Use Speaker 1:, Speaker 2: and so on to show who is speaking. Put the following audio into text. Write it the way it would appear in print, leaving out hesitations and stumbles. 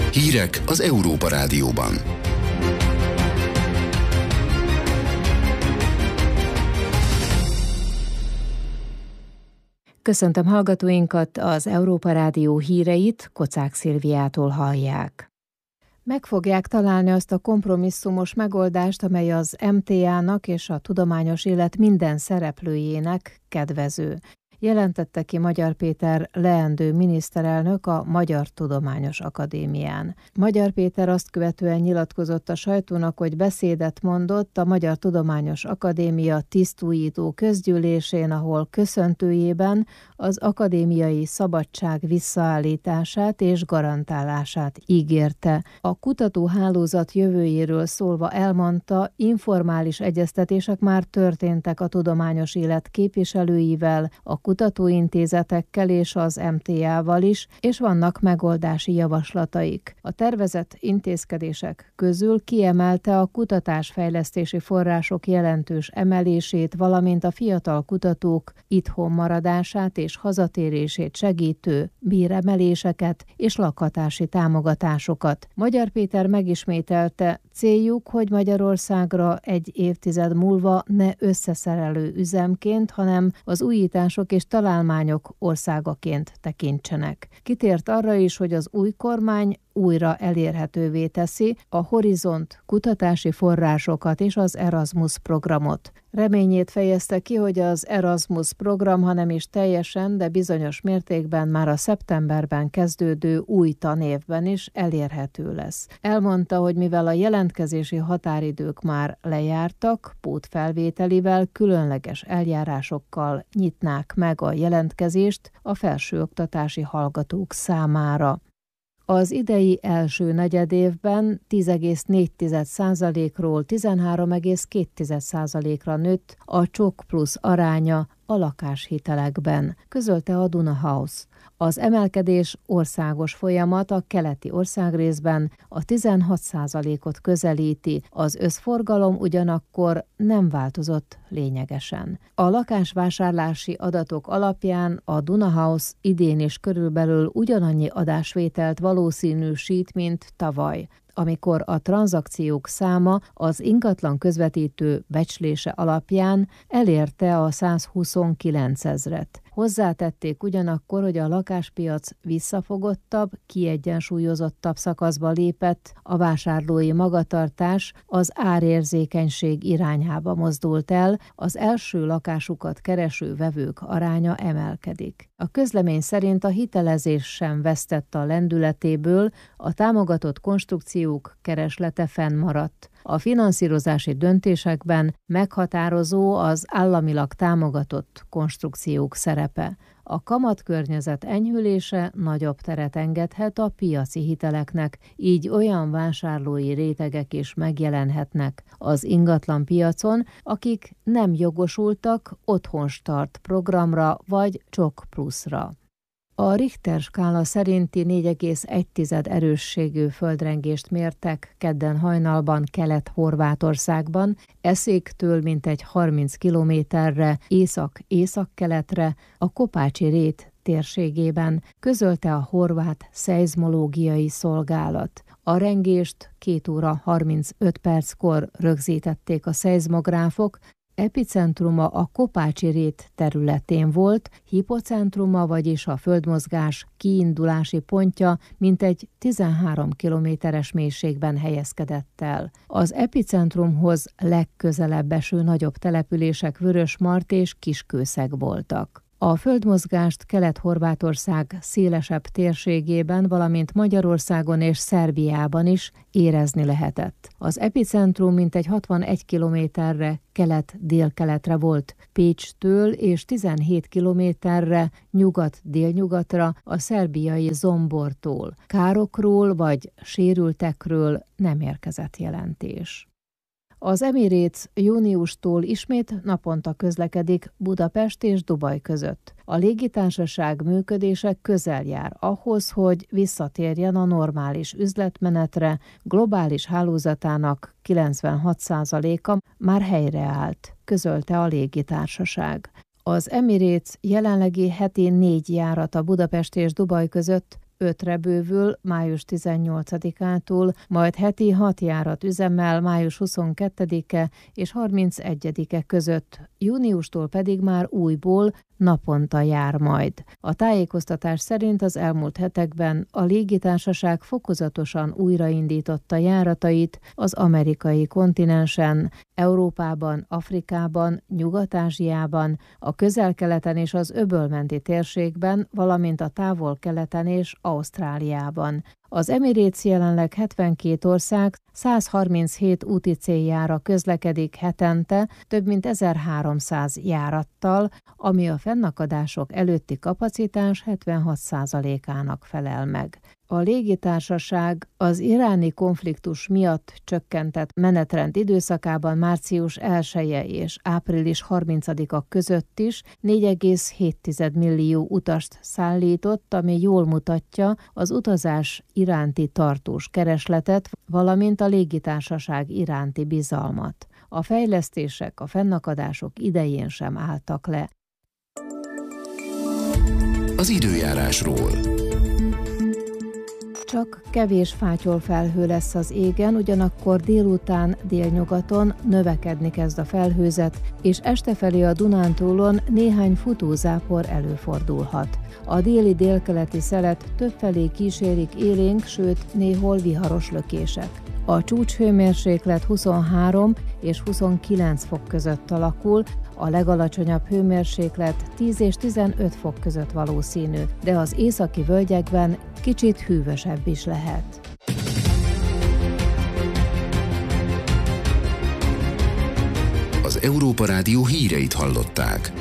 Speaker 1: Hírek az Európa Rádióban.
Speaker 2: Köszöntöm hallgatóinkat, az Európa Rádió híreit Kocák Szilviától hallják. Meg fogják találni azt a kompromisszumos megoldást, amely az MTA-nak és a tudományos élet minden szereplőjének kedvező, jelentette ki Magyar Péter leendő miniszterelnök a Magyar Tudományos Akadémián. Magyar Péter azt követően nyilatkozott a sajtónak, hogy beszédet mondott a Magyar Tudományos Akadémia tisztújító közgyűlésén, ahol köszöntőjében az akadémiai szabadság visszaállítását és garantálását ígérte. A kutatóhálózat jövőjéről szólva elmondta, informális egyeztetések már történtek a tudományos élet képviselőivel, a kutatóintézetekkel és az MTA-val is, és vannak megoldási javaslataik. A tervezett intézkedések közül kiemelte a kutatásfejlesztési források jelentős emelését, valamint a fiatal kutatók itthon maradását és hazatérését segítő béremeléseket és lakhatási támogatásokat. Magyar Péter megismételte, céljuk, hogy Magyarországra egy évtized múlva ne összeszerelő üzemként, hanem az újítások és találmányok országaként tekintsenek. Kitért arra is, hogy az új kormány újra elérhetővé teszi a Horizont kutatási forrásokat és az Erasmus programot. Reményét fejezte ki, hogy az Erasmus program, ha nem is teljesen, de bizonyos mértékben már a szeptemberben kezdődő új tanévben is elérhető lesz. Elmondta, hogy mivel a jelentkezési határidők már lejártak, pótfelvételivel, különleges eljárásokkal nyitnák meg a jelentkezést a felsőoktatási hallgatók számára. Az idei első negyedévben 10,4%-ról 13,2%-ra nőtt a csok plusz aránya a lakáshitelekben, közölte a Duna House. Az emelkedés országos folyamat, a keleti országrészben a 16%-ot közelíti, az összforgalom ugyanakkor nem változott lényegesen. A lakásvásárlási adatok alapján a Duna House idén is körülbelül ugyanannyi adásvételt valószínűsít, mint tavaly, amikor a tranzakciók száma az ingatlan közvetítő becslése alapján elérte a 129 000-et. Hozzátették ugyanakkor, hogy a lakáspiac visszafogottabb, kiegyensúlyozottabb szakaszba lépett, a vásárlói magatartás az árérzékenység irányába mozdult el, az első lakásukat kereső vevők aránya emelkedik. A közlemény szerint a hitelezés sem vesztett a lendületéből, a támogatott konstrukciók kereslete fennmaradt. A finanszírozási döntésekben meghatározó az államilag támogatott konstrukciók szerepe. A kamatkörnyezet enyhülése nagyobb teret engedhet a piaci hiteleknek, így olyan vásárlói rétegek is megjelenhetnek az ingatlan piacon, akik nem jogosultak otthonstart programra vagy csok pluszra. A Richter skála szerinti 4,1 erősségű földrengést mértek kedden hajnalban Kelet-Horvátországban, Eszéktől mintegy 30 kilométerre észak-észak-keletre, a Kopácsi-rét térségében, közölte a horvát szeizmológiai szolgálat. A rengést 2 óra 35 perckor rögzítették a szeizmográfok, epicentruma a Kopácsi-rét területén volt, hipocentruma, vagyis a földmozgás kiindulási pontja mintegy 13 kilométeres mélységben helyezkedett el. Az epicentrumhoz legközelebb eső nagyobb települések Vörösmart és Kiskőszeg voltak. A földmozgást Kelet-Horvátország szélesebb térségében, valamint Magyarországon és Szerbiában is érezni lehetett. Az epicentrum mintegy 61 kilométerre kelet-délkeletre volt Pécstől, és 17 kilométerre nyugat-délnyugatra a szerbiai Zombortól. Károkról vagy sérültekről nem érkezett jelentés. Az Emirates júniustól ismét naponta közlekedik Budapest és Dubaj között. A légitársaság működése közel jár ahhoz, hogy visszatérjen a normális üzletmenetre, globális hálózatának 96%-a már helyreállt, közölte a légitársaság. Az Emirates jelenlegi heti 4 járata Budapest és Dubaj között 5-re bővül május 18-ától, majd heti 6 járat üzemmel május 22-e és 31-e között, júniustól pedig már újból naponta jár majd. A tájékoztatás szerint az elmúlt hetekben a légitársaság fokozatosan újraindította járatait az amerikai kontinensen, Európában, Afrikában, Nyugat-Ázsiában, a Közel-Keleten és az öbölmenti térségben, valamint a Távol-Keleten és Ausztráliában. Az Emirates jelenleg 72 ország 137 úti céljára közlekedik hetente, több mint 1300 járattal, ami a fennakadások előtti kapacitás 76%-ának felel meg. A légitársaság az iráni konfliktus miatt csökkentett menetrend időszakában március 1-e és április 30-a között is 4,7 millió utast szállított, ami jól mutatja az utazás iránti tartós keresletet, valamint a légitársaság iránti bizalmat. A fejlesztések a fennakadások idején sem álltak le.
Speaker 1: Az időjárásról.
Speaker 2: Csak kevés fátyolfelhő lesz az égen, ugyanakkor délután délnyugaton növekedni kezd a felhőzet, és este felé a Dunántúlon néhány futózápor előfordulhat. A déli délkeleti szelet többfelé kísérik élénk, sőt néhol viharos lökések. A csúcshőmérséklet 23 és 29 fok között alakul, a legalacsonyabb hőmérséklet 10 és 15 fok között valószínű, de az északi völgyekben kicsit hűvösebb is lehet.
Speaker 1: Az Európa Rádió híreit hallották.